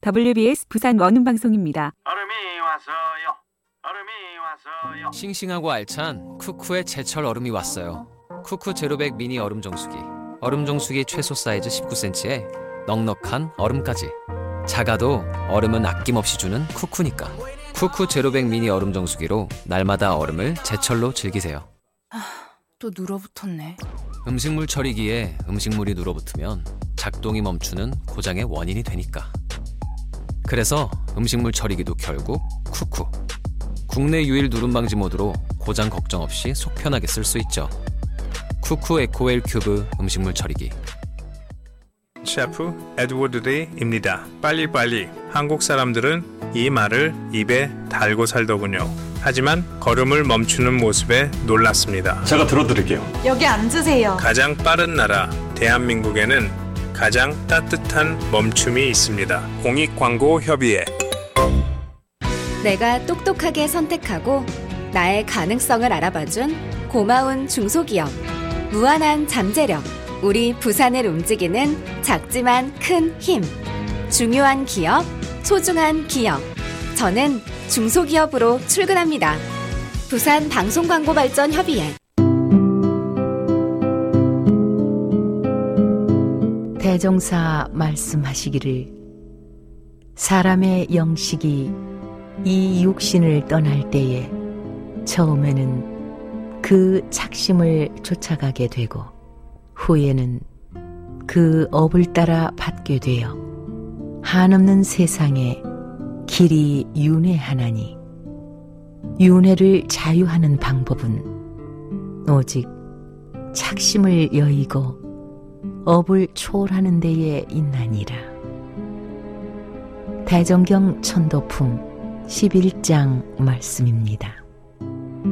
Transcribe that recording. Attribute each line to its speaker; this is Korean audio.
Speaker 1: WBS 부산 원음방송입니다.
Speaker 2: 얼음이 왔어요. 얼음이 왔어요.
Speaker 3: 싱싱하고 알찬 쿠쿠의 제철 얼음이 왔어요. 쿠쿠 제로백 미니 얼음 정수기. 얼음 정수기 최소 사이즈 19cm에 넉넉한 얼음까지. 작아도 얼음은 아낌없이 주는 쿠쿠니까. 쿠쿠 제로백 미니 얼음 정수기로 날마다 얼음을 제철로 즐기세요.
Speaker 4: 또 눌어붙었네.
Speaker 3: 음식물 처리기에 음식물이 눌어붙으면 작동이 멈추는 고장의 원인이 되니까. 그래서 음식물 처리기도 결국 쿠쿠. 국내 유일 누름 방지 모드로 고장 걱정 없이 속 편하게 쓸 수 있죠. 쿠쿠 에코웰 큐브 음식물 처리기.
Speaker 5: 셰프 에드워드 데이입니다. 빨리빨리. 한국 사람들은 이 말을 입에 달고 살더군요. 하지만 걸음을 멈추는 모습에 놀랐습니다.
Speaker 6: 제가 들어드릴게요.
Speaker 4: 여기 앉으세요.
Speaker 5: 가장 빠른 나라 대한민국에는 가장 따뜻한 멈춤이 있습니다. 공익광고협의회.
Speaker 7: 내가 똑똑하게 선택하고 나의 가능성을 알아봐준 고마운 중소기업. 무한한 잠재력. 우리 부산을 움직이는 작지만 큰 힘. 중요한 기업, 소중한 기업. 저는 중소기업으로 출근합니다. 부산 방송광고발전협의회.
Speaker 8: 대종사 말씀하시기를 사람의 영식이 이 육신을 떠날 때에 처음에는 그 착심을 쫓아가게 되고 후에는 그 업을 따라 받게 되어 한없는 세상에 길이 윤회하나니 윤회를 자유하는 방법은 오직 착심을 여의고 업을 초월하는 데에 있나니라. 대정경 천도품 11장 말씀입니다.